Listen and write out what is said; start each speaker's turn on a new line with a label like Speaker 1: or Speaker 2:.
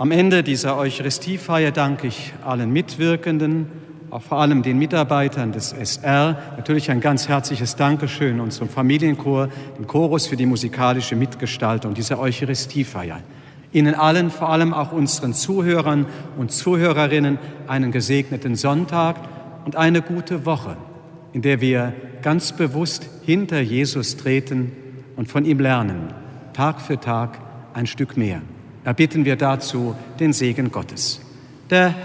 Speaker 1: Am Ende dieser Eucharistiefeier danke ich allen Mitwirkenden, auch vor allem den Mitarbeitern des SR. Natürlich ein ganz herzliches Dankeschön unserem Familienchor, dem Chorus für die musikalische Mitgestaltung dieser Eucharistiefeier. Ihnen allen, vor allem auch unseren Zuhörern und Zuhörerinnen, einen gesegneten Sonntag und eine gute Woche, in der wir ganz bewusst hinter Jesus treten und von ihm lernen, Tag für Tag ein Stück mehr. Erbitten wir dazu den Segen Gottes. Der